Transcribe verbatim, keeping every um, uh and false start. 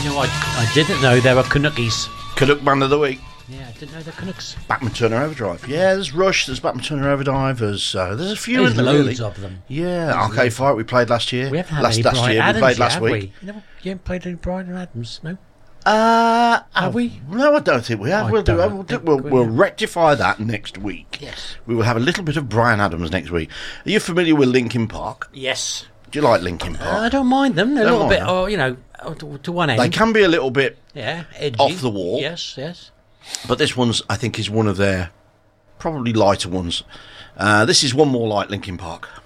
You know, I, I didn't know there were Canuckies. Canuck Band of the Week. Yeah, I didn't know they're Canucks. Bachman Turner Overdrive. Yeah, there's Rush, there's Bachman Turner Overdrive, there's, uh, there's a few There's in there, loads really. of them. Yeah, There's Arcade loads. Fire we played last year. We haven't had last, any last Bryan year Adams we played yet, last have week. we? You, never, you haven't played any Bryan Adams, no? Uh, Have we? No, I don't think we have. I we'll do. don't We'll, do think we'll, we we'll have. rectify that next week. Yes. We will have a little bit of Bryan Adams next week. Are you familiar with Linkin Park? Yes. Do you like Linkin Uh, Park? I don't mind them. A Don't little mind bit, them. or, you know, uh, to, to one end. They can be a little bit, Yeah, edgy. off the wall. Yes, yes. but this one's, I think, is one of their probably lighter ones. Uh, this is One More Light, Linkin Park.